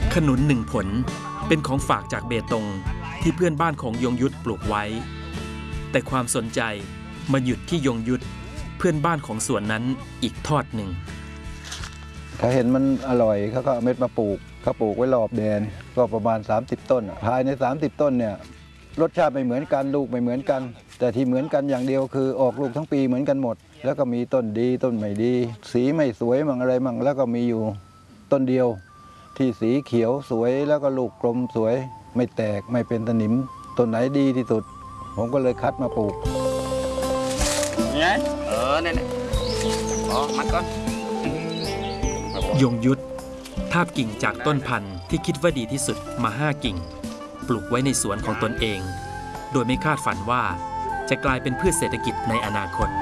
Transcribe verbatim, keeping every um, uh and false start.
ขนุนหนึ่งผลเป็นของฝากจากเบตงที่เพื่อนบ้านของยงยุทธปลูกไว้แต่ความสนใจมาหยุดที่ยงยุทธเพื่อนบ้านของสวนนั้นอีกทอดหนึ่งเขาเห็นมันอร่อยเขาก็เอาเม็ดมาปลูกเขาปลูกไว้รอบแดนก็ประมาณสามสิบต้นภายในสามสิบต้นเนี่ยรสชาติไม่เหมือนกันลูกไม่เหมือนกันแต่ที่เหมือนกันอย่างเดียวคือออกลูกทั้งปีเหมือนกันหมดแล้วก็มีต้นดีต้นไม่ดีสีไม่สวยมั่งอะไรมั่งแล้วก็มีอยู่ต้นเดียวที่สีเขียวสวยแล้วก็ลูกกลมสวยไม่แตกไม่เป็นสนิมต้นไหนดีที่สุดผมก็เลยคัดมาปลูกไงเออเนี่ยอ๋อมัดก่อนยงยุทธทาบกิ่งจากต้นพันธุ์ที่คิดว่าดีที่สุดมาห้ากิ่งปลูกไว้ในสวนของตนเองโดยไม่คาดฝันว่าจะกลายเป็นพืชเศรษฐกิจในอนาคต